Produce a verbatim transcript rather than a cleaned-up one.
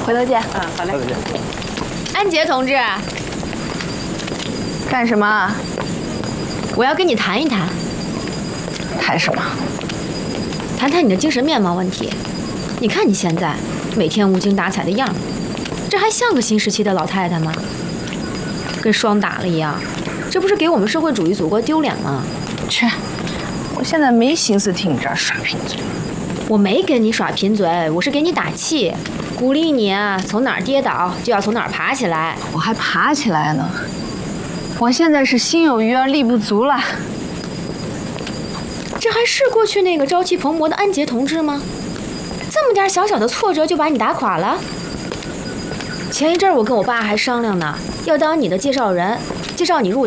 回头见。 嗯，好嘞。 回头见。 安杰同志， 干什么？ 我要跟你谈一谈， 谈什么？ 谈谈你的精神面貌问题。你看你现在每天无精打采的样儿，这还像个新时期的老太太吗？跟霜打了一样，这不是给我们社会主义祖国丢脸吗？ 去，我现在没心思听你这儿耍贫嘴。 我没跟你耍贫嘴，我是给你打气，鼓励你啊，从哪儿跌倒就要从哪儿爬起来。 我还爬起来呢。我现在是心有余而力不足了。 这还是过去那个朝气蓬勃的安杰同志吗？这么点小小的挫折就把你打垮了？前一阵我跟我爸还商量呢，要当你的介绍人，介绍你入